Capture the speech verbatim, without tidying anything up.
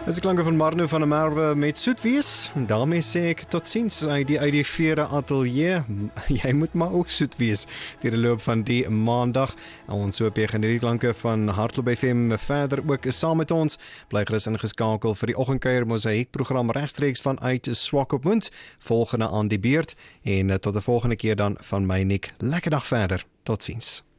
Dis die klanke van Marno van der Merwe met Soet Wees. En daarmee sê ek tot ziens uit die uit die Vere Atelier. Jy moet maar ook soet wees deur die loop van die maandag. En ons hoop jy geniet die klanke van Hartklop F M verder ook saam met ons. Bly gerus ingeskakel vir die oggendkuier Mosaïek program regstreeks vanuit Swakopmund. Volgende aan die beurt en tot 'n volgende keer dan van my Nick. Lekker dag verder. Tot ziens.